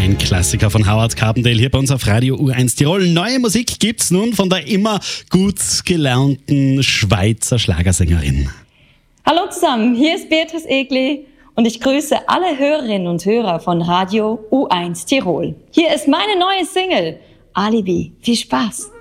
Ein Klassiker von Howard Carpendale hier bei uns auf Radio U1 Tirol. Neue Musik gibt's nun von der immer gut gelaunten Schweizer Schlagersängerin. Hallo zusammen, hier ist Beatrice Egli und ich grüße alle Hörerinnen und Hörer von Radio U1 Tirol. Hier ist meine neue Single, Alibi. Viel Spaß!